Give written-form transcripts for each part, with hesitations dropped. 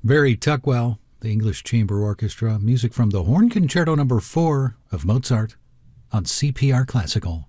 Barry Tuckwell, the English Chamber Orchestra, music from the Horn Concerto No. 4 of Mozart on CPR Classical.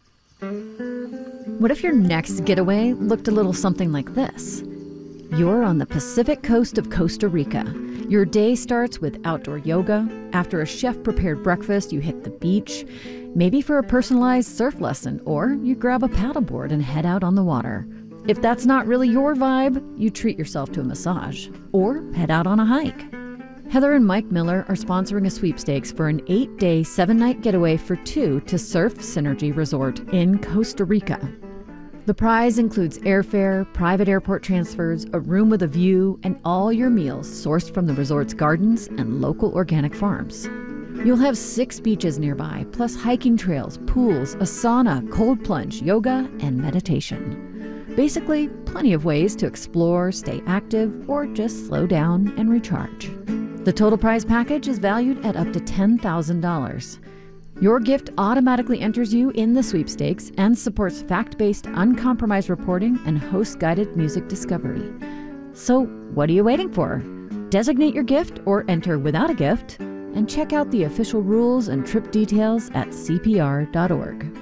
What if your next getaway looked a little something like this? You're on the Pacific coast of Costa Rica. Your day starts with outdoor yoga. After a chef-prepared breakfast, you hit the beach, maybe for a personalized surf lesson, or you grab a paddleboard and head out on the water. If that's not really your vibe, you treat yourself to a massage or head out on a hike. Heather and Mike Miller are sponsoring a sweepstakes for an 8-day, 7-night getaway for two to Surf Synergy Resort in Costa Rica. The prize includes airfare, private airport transfers, a room with a view, and all your meals sourced from the resort's gardens and local organic farms. You'll have 6 beaches nearby, plus hiking trails, pools, a sauna, cold plunge, yoga, and meditation. Basically, plenty of ways to explore, stay active, or just slow down and recharge. The total prize package is valued at up to $10,000. Your gift automatically enters you in the sweepstakes and supports fact-based, uncompromised reporting and host-guided music discovery. So, what are you waiting for? Designate your gift or enter without a gift, and check out the official rules and trip details at cpr.org.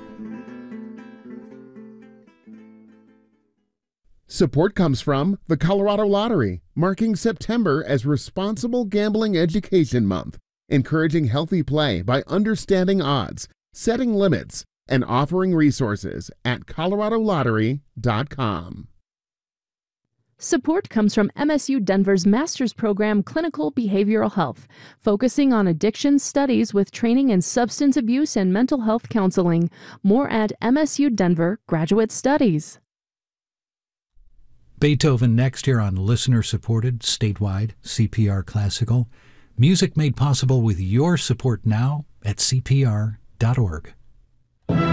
Support comes from the Colorado Lottery, marking September as Responsible Gambling Education Month, encouraging healthy play by understanding odds, setting limits, and offering resources at coloradolottery.com. Support comes from MSU Denver's Master's Program Clinical Behavioral Health, focusing on addiction studies with training in substance abuse and mental health counseling. More at MSU Denver Graduate Studies. Beethoven next here on listener-supported, statewide CPR Classical. Music made possible with your support now at cpr.org.